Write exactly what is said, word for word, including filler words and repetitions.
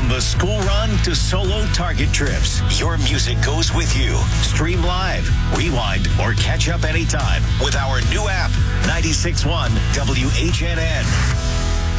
From the school run to solo Target trips, your music goes with you. Stream live, rewind, or catch up anytime with our new app, ninety-six point one W H N N.